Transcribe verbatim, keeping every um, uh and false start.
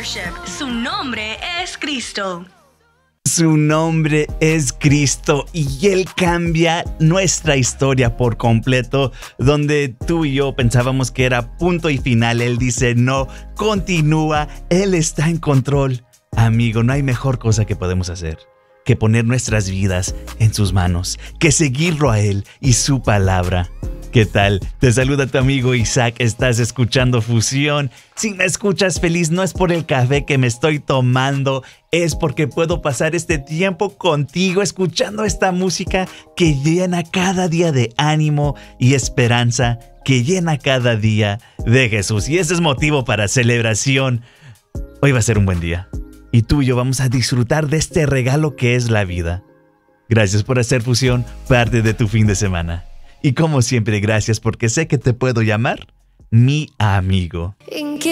Worship. Su nombre es Cristo. Su nombre es Cristo y Él cambia nuestra historia por completo. Donde tú y yo pensábamos que era punto y final, Él dice no, continúa, Él está en control. Amigo, no hay mejor cosa que podemos hacer que poner nuestras vidas en sus manos, que seguirlo a Él y su palabra. ¿Qué tal? Te saluda tu amigo Isaac, estás escuchando Fusión. Si me escuchas feliz no es por el café que me estoy tomando, es porque puedo pasar este tiempo contigo escuchando esta música que llena cada día de ánimo y esperanza, que llena cada día de Jesús. Y ese es motivo para celebración. Hoy va a ser un buen día y tú y yo vamos a disfrutar de este regalo que es la vida. Gracias por hacer Fusión parte de tu fin de semana. Y como siempre, gracias porque sé que te puedo llamar mi amigo.